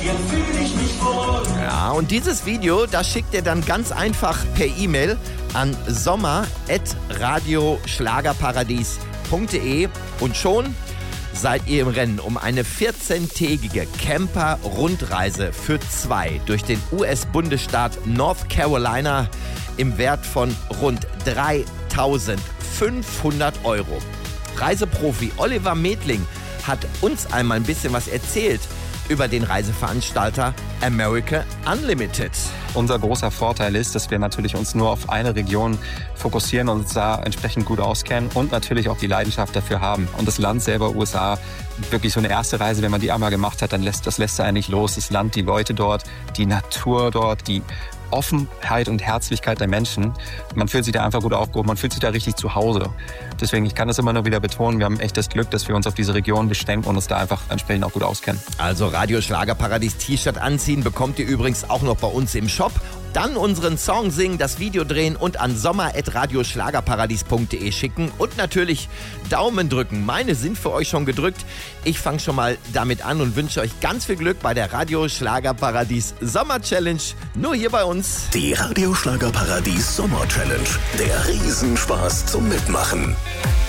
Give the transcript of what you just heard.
Ja, und dieses Video, das schickt ihr dann ganz einfach per E-Mail an sommer@radioschlagerparadies.de und schon seid ihr im Rennen um eine 14-tägige Camper-Rundreise für 2 durch den US-Bundesstaat North Carolina im Wert von rund 3.500 €. Reiseprofi Oliver Medling hat uns einmal ein bisschen was erzählt über den Reiseveranstalter America Unlimited. Unser großer Vorteil ist, dass wir natürlich uns nur auf eine Region fokussieren und uns da entsprechend gut auskennen und natürlich auch die Leidenschaft dafür haben. Und das Land selber, USA, wirklich so eine erste Reise, wenn man die einmal gemacht hat, dann lässt einen nicht los. Das Land, die Leute dort, die Natur dort, die Offenheit und Herzlichkeit der Menschen. Man fühlt sich da einfach gut aufgehoben, man fühlt sich da richtig zu Hause. Deswegen, ich kann das immer nur wieder betonen, wir haben echt das Glück, dass wir uns auf diese Region beschränken und uns da einfach entsprechend auch gut auskennen. Also Radio Schlagerparadies T-Shirt anziehen bekommt ihr übrigens auch noch bei uns im Shop. Dann unseren Song singen, das Video drehen und an sommer@radioschlagerparadies.de schicken und natürlich Daumen drücken. Meine sind für euch schon gedrückt. Ich fange schon mal damit an und wünsche euch ganz viel Glück bei der Radio Schlagerparadies Sommer Challenge. Nur hier bei uns. Die Radio Schlagerparadies Sommer Challenge. Der Riesenspaß zum Mitmachen.